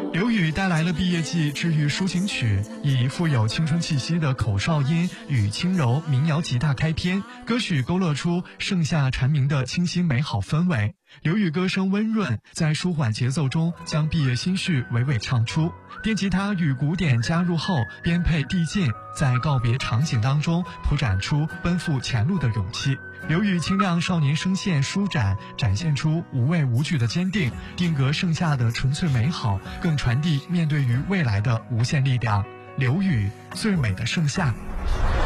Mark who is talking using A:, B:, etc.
A: 刘宇带来了毕业季治愈抒情曲，以富有青春气息的口哨音与轻柔民谣吉他开篇，歌曲勾勒出盛夏蝉鸣的清新美好氛围。刘宇歌声温润，在舒缓节奏中将毕业心绪娓娓唱出，电吉他与鼓点加入后，编配递进，在告别场景当中铺展出奔赴前路的勇气。刘宇清亮少年声线舒展，展现出无畏无惧的坚定，定格盛夏的纯粹美好，更传递面对于未来的无限力量。刘宇，最美的盛夏。